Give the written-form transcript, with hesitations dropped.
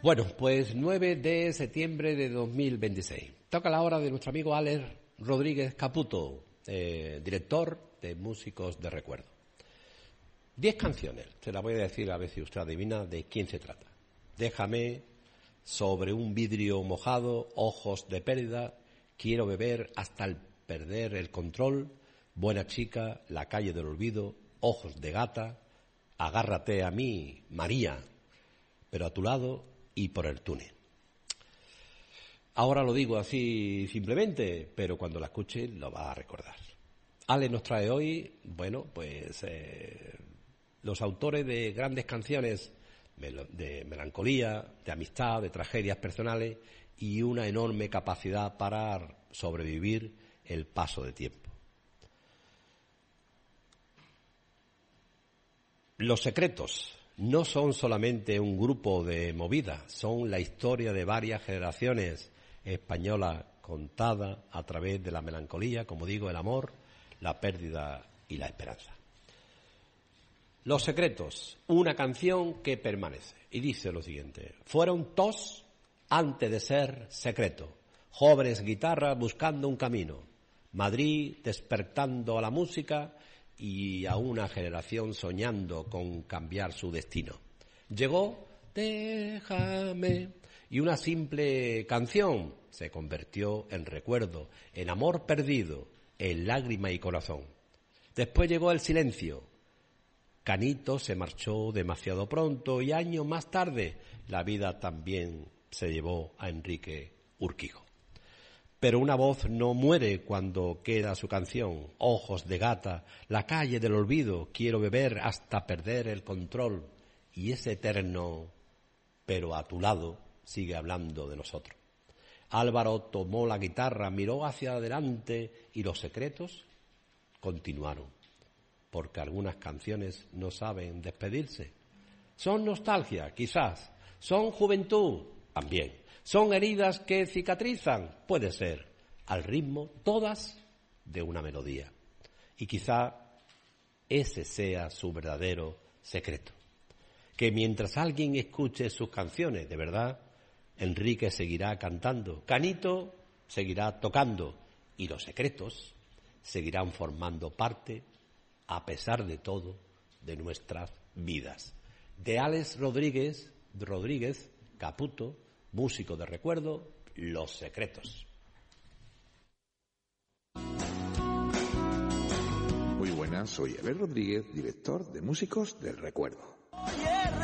Bueno, pues 9 de septiembre de 2026. Toca la hora de nuestro amigo Alex Rodríguez Caputo, director de Músicos de Recuerdo. 10 canciones, se las voy a decir a ver si usted adivina de quién se trata. Déjame, Sobre un vidrio mojado, Ojos de pérdida, Quiero beber hasta el perder el control, Buena chica, La calle del olvido, Ojos de gata, Agárrate a mí, María, pero a tu lado y por el túnel. Ahora lo digo así simplemente, pero cuando la escuche lo va a recordar. Ale nos trae hoy, bueno, pues los autores de grandes canciones de melancolía, de amistad, de tragedias personales y una enorme capacidad para sobrevivir el paso de tiempo. Los Secretos no son solamente un grupo de movida, son la historia de varias generaciones españolas contada a través de la melancolía, como digo, el amor, la pérdida y la esperanza. Los Secretos, una canción que permanece. Y dice lo siguiente: fueron tos antes de ser secreto, jóvenes guitarras buscando un camino, Madrid despertando a la música y a una generación soñando con cambiar su destino. Llegó Déjame, y una simple canción se convirtió en recuerdo, en amor perdido, en lágrima y corazón. Después llegó el silencio. Canito se marchó demasiado pronto y años más tarde la vida también se llevó a Enrique Urquijo. Pero una voz no muere cuando queda su canción. Ojos de gata, La calle del olvido, Quiero beber hasta perder el control. Y ese eterno, pero a tu lado, sigue hablando de nosotros. Álvaro tomó la guitarra, miró hacia adelante y los secretos continuaron. Porque algunas canciones no saben despedirse. Son nostalgia, quizás. Son juventud, también. Son heridas que cicatrizan, puede ser, al ritmo, todas de una melodía. Y quizá ese sea su verdadero secreto. Que mientras alguien escuche sus canciones, de verdad, Enrique seguirá cantando, Canito seguirá tocando y los secretos seguirán formando parte, a pesar de todo, de nuestras vidas. De Alex Rodríguez Caputo, músico de recuerdo, Los Secretos. Muy buenas, soy Alex Rodríguez, director de Músicos del Recuerdo.